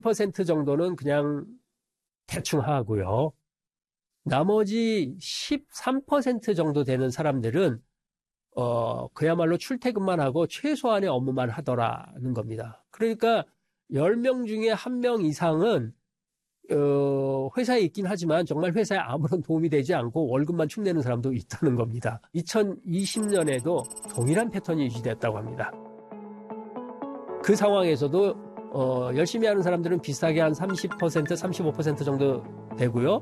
10% 정도는 그냥 대충 하고요. 나머지 13% 정도 되는 사람들은 그야말로 출퇴근만 하고 최소한의 업무만 하더라는 겁니다. 그러니까 10명 중에 1명 이상은 회사에 있긴 하지만 정말 회사에 아무런 도움이 되지 않고 월급만 축내는 사람도 있다는 겁니다. 2020년에도 동일한 패턴이 유지됐다고 합니다. 그 상황에서도 열심히 하는 사람들은 비슷하게 한 30%, 35% 정도 되고요.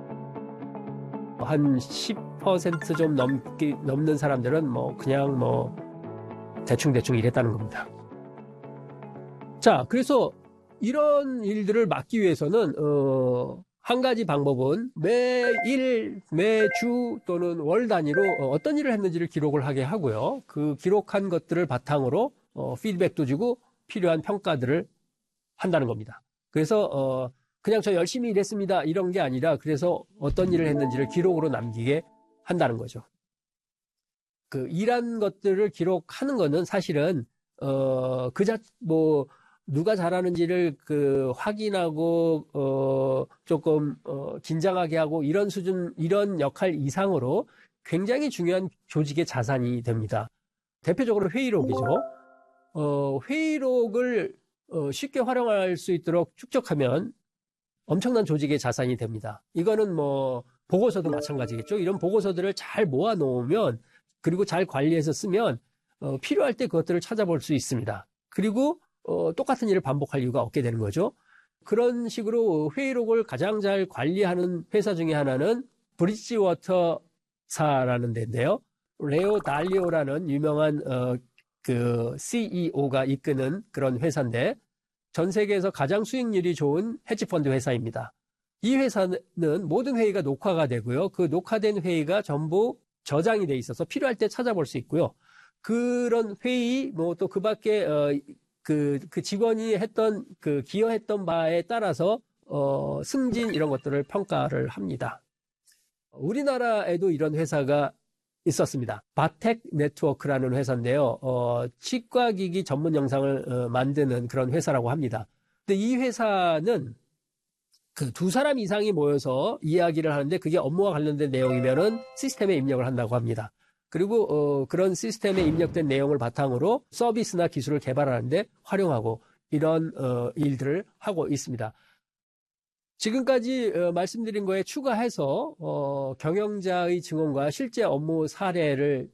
한 10% 좀 넘는 사람들은 그냥 대충 이랬다는 겁니다. 자, 그래서 이런 일들을 막기 위해서는 한 가지 방법은 매일, 매주 또는 월 단위로 어떤 일을 했는지를 기록을 하게 하고요. 그 기록한 것들을 바탕으로 피드백도 주고 필요한 평가들을 한다는 겁니다. 그래서 그냥 저 열심히 일했습니다 이런 게 아니라 그래서 어떤 일을 했는지를 기록으로 남기게 한다는 거죠. 그 일한 것들을 기록하는 거는 사실은 누가 잘하는지를 확인하고 조금 긴장하게 하고 이런 수준, 이런 역할 이상으로 굉장히 중요한 조직의 자산이 됩니다. 대표적으로 회의록이죠. 회의록을 쉽게 활용할 수 있도록 축적하면 엄청난 조직의 자산이 됩니다. 이거는 보고서도 마찬가지겠죠. 이런 보고서들을 잘 모아 놓으면 그리고 잘 관리해서 쓰면 필요할 때 그것들을 찾아볼 수 있습니다. 그리고 똑같은 일을 반복할 이유가 없게 되는 거죠. 그런 식으로 회의록을 가장 잘 관리하는 회사 중에 하나는 브리지워터사라는 데인데요. 레오 달리오라는 유명한 CEO가 이끄는 그런 회사인데 전 세계에서 가장 수익률이 좋은 헤지펀드 회사입니다. 이 회사는 모든 회의가 녹화가 되고요. 그 녹화된 회의가 전부 저장이 돼 있어서 필요할 때 찾아볼 수 있고요. 그런 회의 또 그 밖에 그 직원이 기여했던 바에 따라서 승진 이런 것들을 평가를 합니다. 우리나라에도 이런 회사가 있었습니다. 바텍 네트워크라는 회사인데요. 치과기기 전문 영상을 만드는 그런 회사라고 합니다. 근데 이 회사는 그 두 사람 이상이 모여서 이야기를 하는데 그게 업무와 관련된 내용이면은 시스템에 입력을 한다고 합니다. 그리고 그런 시스템에 입력된 내용을 바탕으로 서비스나 기술을 개발하는데 활용하고 이런 일들을 하고 있습니다. 지금까지 말씀드린 거에 추가해서 경영자의 증언과 실제 업무 사례를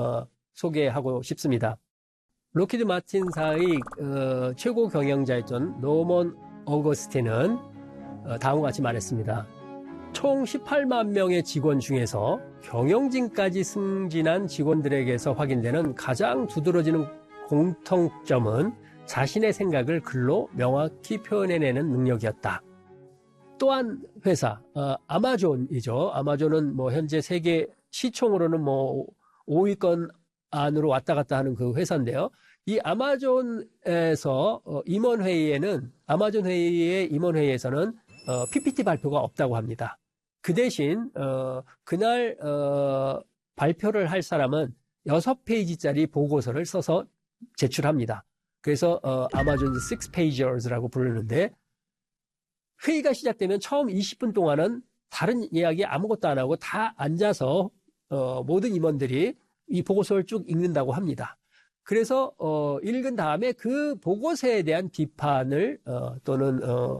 소개하고 싶습니다. 록히드 마틴사의 최고 경영자였던 노먼 어거스틴은 다음과 같이 말했습니다. 총 18만 명의 직원 중에서 경영진까지 승진한 직원들에게서 확인되는 가장 두드러지는 공통점은 자신의 생각을 글로 명확히 표현해내는 능력이었다. 또한 회사, 아마존이죠. 아마존은 현재 세계 시총으로는 5위권 안으로 왔다 갔다 하는 그 회사인데요. 이 아마존에서 아마존 회의의 임원회의에서는 PPT 발표가 없다고 합니다. 그 대신 그날 발표를 할 사람은 6페이지짜리 보고서를 써서 제출합니다. 그래서 아마존 6페이저스라고 부르는데 회의가 시작되면 처음 20분 동안은 다른 이야기 아무것도 안 하고 다 앉아서 모든 임원들이 이 보고서를 쭉 읽는다고 합니다. 그래서 읽은 다음에 그 보고서에 대한 비판을 또는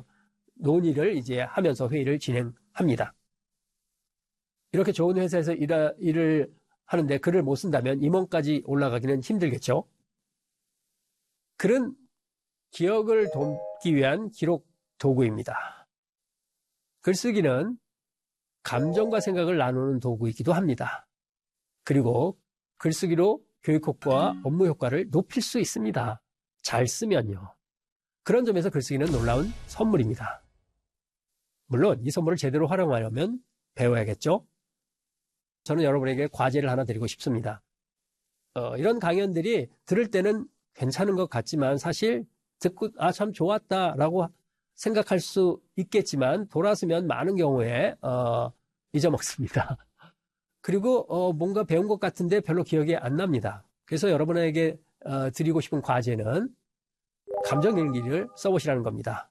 논의를 이제 하면서 회의를 진행합니다. 이렇게 좋은 회사에서 일을 하는데 글을 못 쓴다면 임원까지 올라가기는 힘들겠죠. 글은 기억을 돕기 위한 기록 도구입니다. 글쓰기는 감정과 생각을 나누는 도구이기도 합니다. 그리고 글쓰기로 교육 효과와 업무 효과를 높일 수 있습니다. 잘 쓰면요. 그런 점에서 글쓰기는 놀라운 선물입니다. 물론 이 선물을 제대로 활용하려면 배워야겠죠. 저는 여러분에게 과제를 하나 드리고 싶습니다. 이런 강연들이 들을 때는 괜찮은 것 같지만 사실 듣고 참 좋았다라고 생각할 수 있겠지만 돌아서면 많은 경우에 잊어먹습니다. 그리고 뭔가 배운 것 같은데 별로 기억이 안 납니다. 그래서 여러분에게 드리고 싶은 과제는 감정일기를 써보시라는 겁니다.